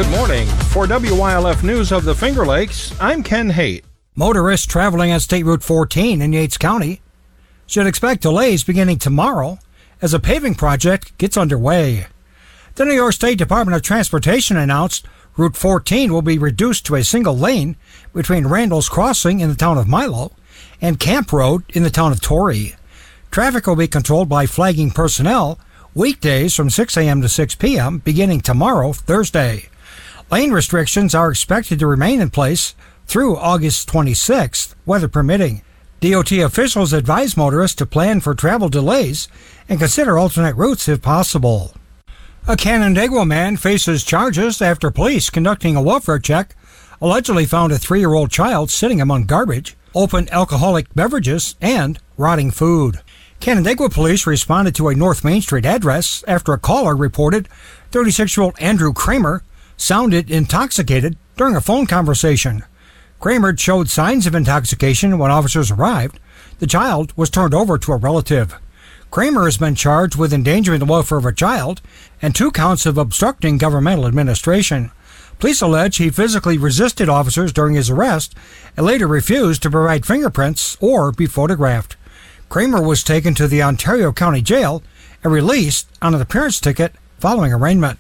Good morning. For WYLF News of the Finger Lakes, I'm Ken Haight. Motorists traveling on State Route 14 in Yates County should expect delays beginning tomorrow as a paving project gets underway. The New York State Department of Transportation announced Route 14 will be reduced to a single lane between Randall's Crossing in the town of Milo and Camp Road in the town of Torrey. Traffic will be controlled by flagging personnel weekdays from 6 a.m. to 6 p.m. beginning tomorrow, Thursday. Lane restrictions are expected to remain in place through August 26th, weather permitting. DOT officials advise motorists to plan for travel delays and consider alternate routes if possible. A Canandaigua man faces charges after police conducting a welfare check allegedly found a 3-year-old child sitting among garbage, open alcoholic beverages, and rotting food. Canandaigua police responded to a North Main Street address after a caller reported 36-year-old Andrew Kramer sounded intoxicated during a phone conversation. Kramer showed signs of intoxication when officers arrived. The child was turned over to a relative. Kramer has been charged with endangering the welfare of a child and 2 counts of obstructing governmental administration. Police allege he physically resisted officers during his arrest and later refused to provide fingerprints or be photographed. Kramer was taken to the Ontario County Jail and released on an appearance ticket following arraignment.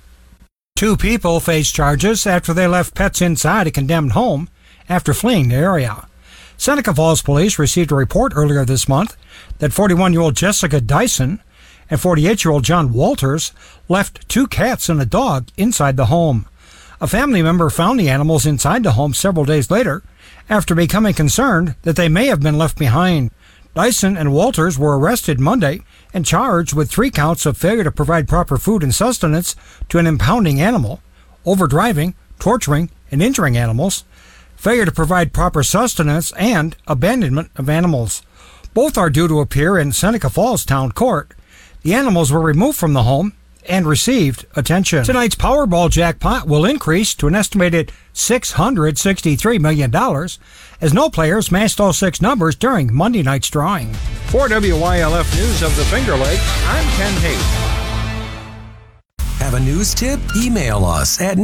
2 people faced charges after they left pets inside a condemned home after fleeing the area. Seneca Falls Police received a report earlier this month that 41-year-old Jessica Dyson and 48-year-old John Walters left 2 cats and a dog inside the home. A family member found the animals inside the home several days later after becoming concerned that they may have been left behind. Dyson and Walters were arrested Monday and charged with 3 counts of failure to provide proper food and sustenance to an impounding animal, overdriving, torturing, and injuring animals, failure to provide proper sustenance, and abandonment of animals. Both are due to appear in Seneca Falls Town Court. The animals were removed from the home and received attention. Tonight's Powerball jackpot will increase to an estimated $663 million as no players matched all 6 numbers during Monday night's drawing. For WYLF News of the Finger Lakes, I'm Ken Haight. Have a news tip? Email us at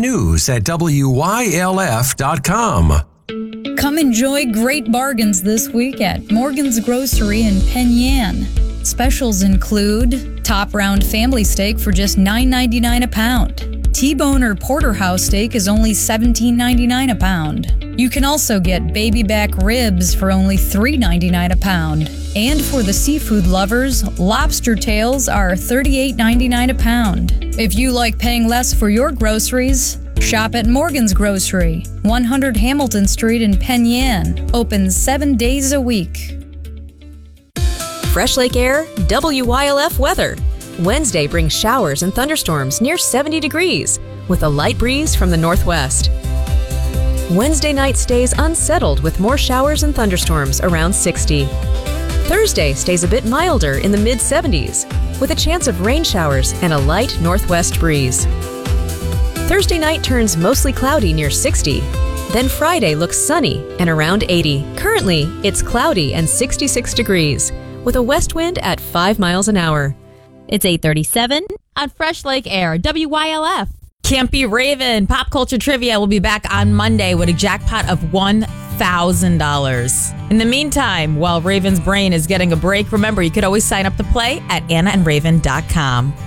news@wyLF.com. Come enjoy great bargains this week at Morgan's Grocery in Penn Yan. Specials include top round family steak for just $9.99 a pound. T-bone or porterhouse steak is only $17.99 a pound. You can also get baby back ribs for only $3.99 a pound. And for the seafood lovers, lobster tails are $38.99 a pound. If you like paying less for your groceries, shop at Morgan's Grocery, 100 Hamilton Street in Penn Yan. Open 7 days a week. Fresh Lake Air, WYLF weather. Wednesday brings showers and thunderstorms near 70 degrees with a light breeze from the northwest. Wednesday night stays unsettled with more showers and thunderstorms around 60. Thursday stays a bit milder in the mid-70s with a chance of rain showers and a light northwest breeze. Thursday night turns mostly cloudy near 60. Then Friday looks sunny and around 80. Currently, it's cloudy and 66 degrees with a west wind at 5 miles an hour. It's 8:37 on Fresh Lake Air, WYLF. Campy Raven Pop Culture Trivia will be back on Monday with a jackpot of $1,000. In the meantime, while Raven's brain is getting a break, remember you could always sign up to play at AnnaandRaven.com.